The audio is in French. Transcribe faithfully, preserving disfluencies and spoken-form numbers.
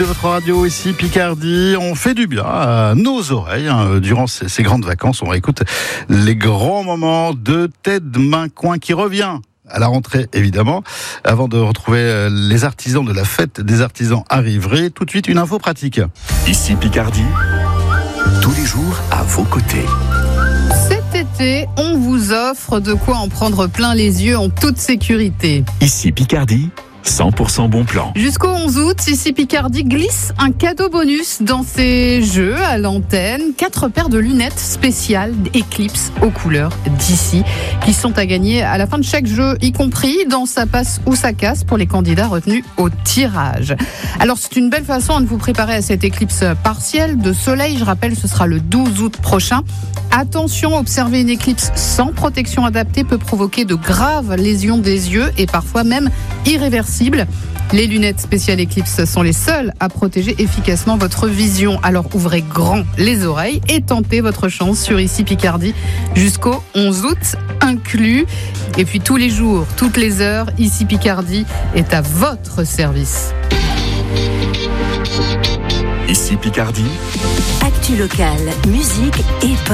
Votre radio ici Picardie, on fait du bien à nos oreilles hein, durant ces, ces grandes vacances. On réécoute les grands moments de Ted Mincoin qui revient à la rentrée évidemment. Avant de retrouver les artisans de la fête des artisans à Rivray, tout de suite une info pratique. Ici Picardie, tous les jours à vos côtés. Cet été, on vous offre de quoi en prendre plein les yeux en toute sécurité. Ici Picardie, cent pour cent bon plan. Jusqu'au onze août, ici Picardie glisse un cadeau bonus dans ses jeux à l'antenne. Quatre paires de lunettes spéciales Eclipse aux couleurs d'ici qui sont à gagner à la fin de chaque jeu, y compris dans sa passe ou sa casse pour les candidats retenus au tirage. Alors c'est une belle façon de vous préparer à cette éclipse partielle de soleil. Je rappelle, ce sera le douze août prochain. Attention, observer une éclipse sans protection adaptée peut provoquer de graves lésions des yeux et parfois même irréversibles. Les lunettes spéciales Eclipse sont les seules à protéger efficacement votre vision. Alors ouvrez grand les oreilles et tentez votre chance sur Ici Picardie jusqu'au onze août inclus. Et puis tous les jours, toutes les heures, Ici Picardie est à votre service. Ici Picardie, actu locale, musique et